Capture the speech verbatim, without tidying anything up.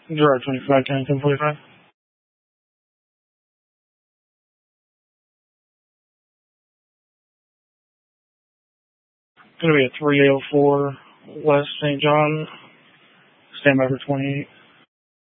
Gerard twenty-five, ten, ten forty-five. Going to be at three oh four West Saint John. Stand by for twenty-eight.